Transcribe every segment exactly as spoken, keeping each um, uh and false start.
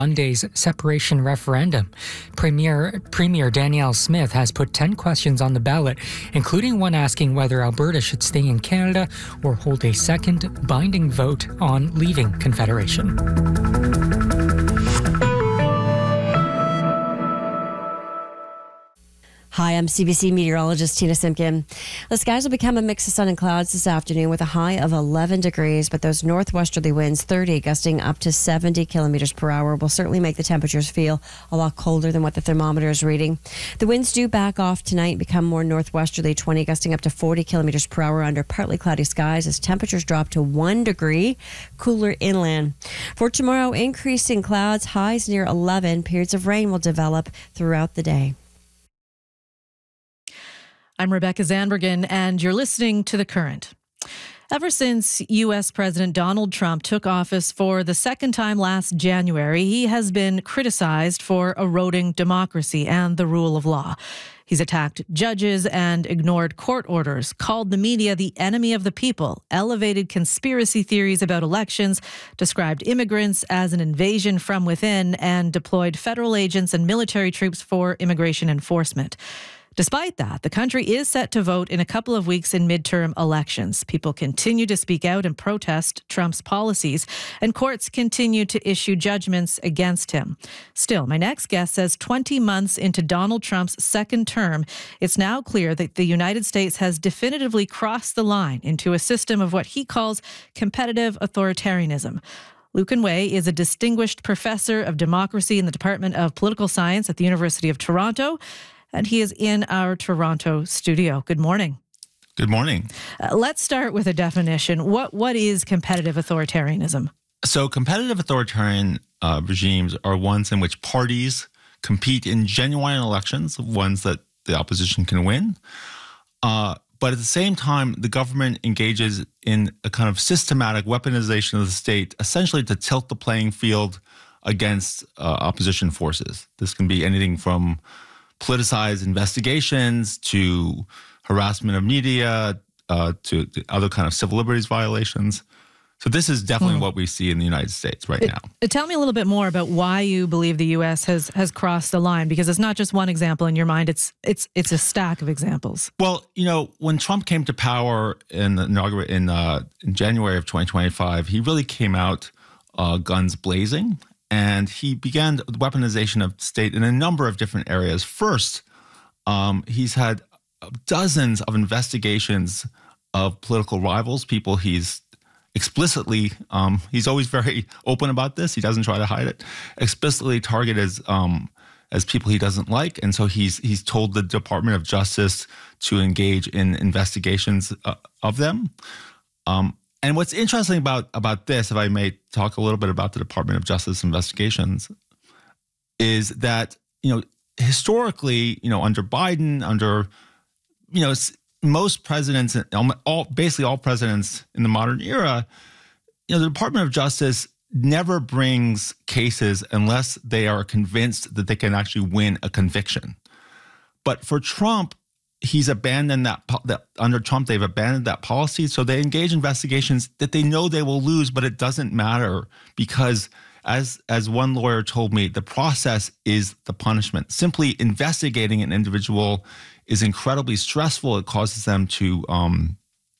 Monday's separation referendum. Premier Premier Danielle Smith has put ten questions on the ballot, including one asking whether Alberta should stay in Canada or hold a second binding vote on leaving Confederation. Hi, I'm C B C meteorologist Tina Simpkin. The skies will become a mix of sun and clouds this afternoon with a high of eleven degrees, but those northwesterly winds, thirty, gusting up to seventy kilometers per hour, will certainly make the temperatures feel a lot colder than what the thermometer is reading. The winds do back off tonight, become more northwesterly, twenty, gusting up to forty kilometers per hour under partly cloudy skies as temperatures drop to one degree, cooler inland. For tomorrow, increasing clouds, highs near eleven, periods of rain will develop throughout the day. I'm Rebecca Zandbergen, and you're listening to The Current. Ever since U S President Donald Trump took office for the second time last January, he has been criticized for eroding democracy and the rule of law. He's attacked judges and ignored court orders, called the media the enemy of the people, elevated conspiracy theories about elections, described immigrants as an invasion from within, and deployed federal agents and military troops for immigration enforcement. Despite that, the country is set to vote in a couple of weeks in midterm elections. People continue to speak out and protest Trump's policies, and courts continue to issue judgments against him. Still, my next guest says twenty months into Donald Trump's second term, it's now clear that the United States has definitively crossed the line into a system of what he calls competitive authoritarianism. Lucan Way is a distinguished professor of democracy in the Department of Political Science at the University of Toronto, and he is in our Toronto studio. Good morning. Good morning. Uh, let's start with a definition. What What is competitive authoritarianism? So competitive authoritarian uh, regimes are ones in which parties compete in genuine elections, ones that the opposition can win. Uh, but at the same time, the government engages in a kind of systematic weaponization of the state, essentially to tilt the playing field against uh, opposition forces. This can be anything from politicized investigations to harassment of media uh, to, to other kind of civil liberties violations. So this is definitely mm. what we see in the United States right it, now. Uh, tell me a little bit more about why you believe the U S has has crossed the line, because it's not just one example in your mind. It's it's it's a stack of examples. Well, you know, when Trump came to power in the inaugural in, uh, in January of twenty twenty-five, he really came out uh, guns blazing. And he began the weaponization of state in a number of different areas. First, um, he's had dozens of investigations of political rivals, people he's explicitly, um, he's always very open about this. He doesn't try to hide it, explicitly targeted as, um, as people he doesn't like. And so he's he's told the Department of Justice to engage in investigations uh, of them. Um, And what's interesting about, about this, if I may talk a little bit about the Department of Justice investigations, is that, you know, historically, you know, under Biden, under, you know, most presidents, all basically all presidents in the modern era, you know, the Department of Justice never brings cases unless they are convinced that they can actually win a conviction. But for Trump, he's abandoned that, that under Trump, they've abandoned that policy. So they engage investigations that they know they will lose, but it doesn't matter because as, as one lawyer told me, the process is the punishment. Simply investigating an individual is incredibly stressful. It causes them to, um,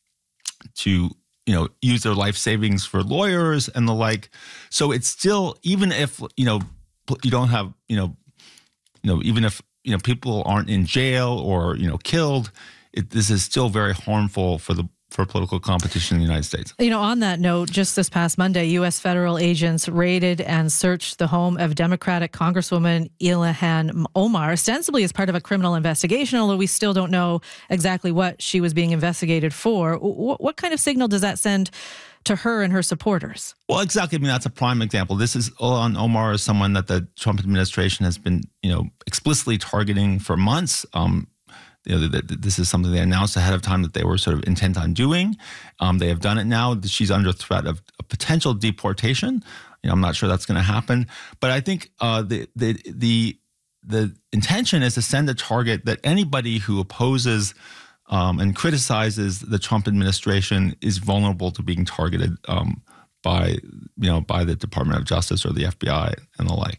to, you know, use their life savings for lawyers and the like. So it's still, even if, you know, you don't have, you know, you know, even if, you know, people aren't in jail or, you know, killed, it, this is still very harmful for the for political competition in the United States. You know, on that note, just this past Monday, U S federal agents raided and searched the home of Democratic Congresswoman Ilhan Omar, ostensibly as part of a criminal investigation, although we still don't know exactly what she was being investigated for. What, what kind of signal does that send to her and her supporters? Well, exactly. I mean, that's a prime example. This is Ilhan Omar is someone that the Trump administration has been, you know, explicitly targeting for months. Um, you know, th- th- this is something they announced ahead of time that they were sort of intent on doing. Um, they have done it now. She's under threat of a potential deportation. You know, I'm not sure that's going to happen. But I think uh, the the the the intention is to send a target that anybody who opposes Um, and criticizes the Trump administration is vulnerable to being targeted um, by, you know, by the Department of Justice or the F B I and the like.